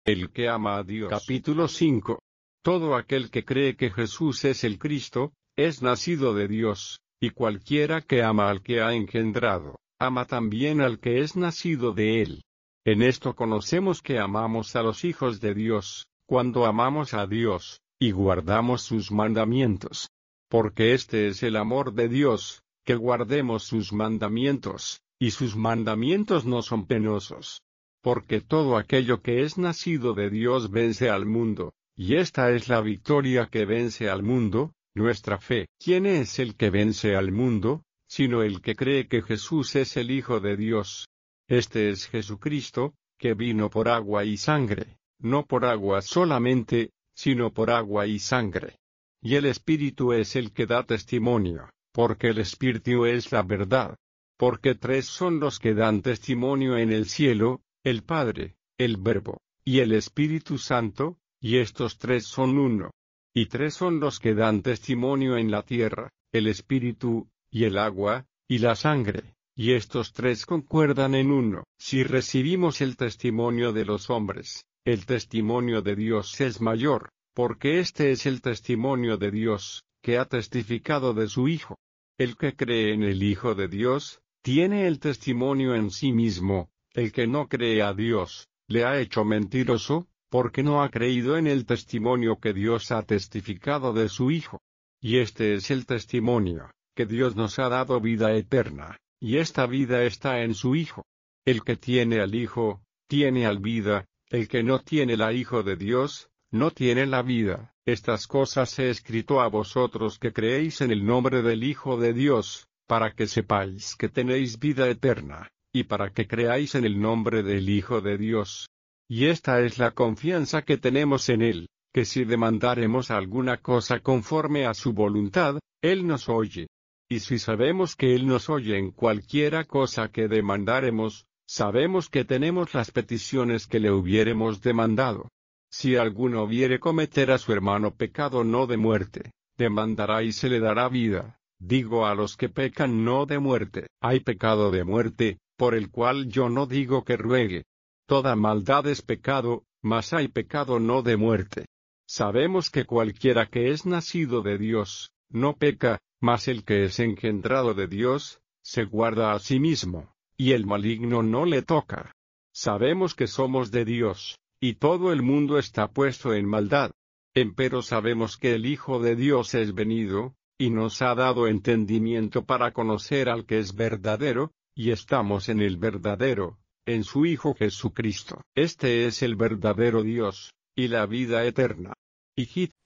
El que ama a Dios. Capítulo 5. Todo aquel que cree que Jesús es el Cristo, es nacido de Dios, y cualquiera que ama al que ha engendrado, ama también al que es nacido de él. En esto conocemos que amamos a los hijos de Dios, cuando amamos a Dios, y guardamos sus mandamientos. Porque este es el amor de Dios, que guardemos sus mandamientos, y sus mandamientos no son penosos. Porque todo aquello que es nacido de Dios vence al mundo, y esta es la victoria que vence al mundo, nuestra fe. ¿Quién es el que vence al mundo, sino el que cree que Jesús es el Hijo de Dios? Este es Jesucristo, que vino por agua y sangre, no por agua solamente, sino por agua y sangre. Y el Espíritu es el que da testimonio, porque el Espíritu es la verdad. Porque tres son los que dan testimonio en el cielo, el Padre, el Verbo, y el Espíritu Santo, y estos tres son uno. Y tres son los que dan testimonio en la tierra, el Espíritu, y el agua, y la sangre, y estos tres concuerdan en uno. Si recibimos el testimonio de los hombres, el testimonio de Dios es mayor, porque este es el testimonio de Dios, que ha testificado de su Hijo. El que cree en el Hijo de Dios, tiene el testimonio en sí mismo. El que no cree a Dios, le ha hecho mentiroso, porque no ha creído en el testimonio que Dios ha testificado de su Hijo. Y este es el testimonio, que Dios nos ha dado vida eterna, y esta vida está en su Hijo. El que tiene al Hijo, tiene al vida, el que no tiene la Hijo de Dios, no tiene la vida. Estas cosas he escrito a vosotros que creéis en el nombre del Hijo de Dios, para que sepáis que tenéis vida eterna, y para que creáis en el nombre del Hijo de Dios. Y esta es la confianza que tenemos en Él, que si demandaremos alguna cosa conforme a su voluntad, Él nos oye. Y si sabemos que Él nos oye en cualquiera cosa que demandaremos, sabemos que tenemos las peticiones que le hubiéremos demandado. Si alguno viere cometer a su hermano pecado no de muerte, demandará y se le dará vida. Digo a los que pecan no de muerte, hay pecado de muerte, por el cual yo no digo que ruegue. Toda maldad es pecado, mas hay pecado no de muerte. Sabemos que cualquiera que es nacido de Dios, no peca, mas el que es engendrado de Dios, se guarda a sí mismo, y el maligno no le toca. Sabemos que somos de Dios, y todo el mundo está puesto en maldad. Empero sabemos que el Hijo de Dios es venido, y nos ha dado entendimiento para conocer al que es verdadero, y estamos en el verdadero, en su Hijo Jesucristo. Este es el verdadero Dios, y la vida eterna. Id